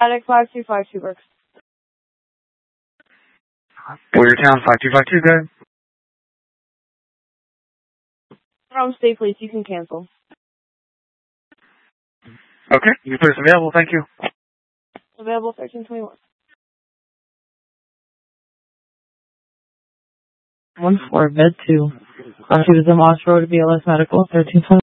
Attic 5252 works. Warriortown 5252, go ahead. From State Police, you can cancel. Okay, you put us available, thank you. Available 1321. 1-4, bed 2. On to the Moss Road, BLS Medical, 1320.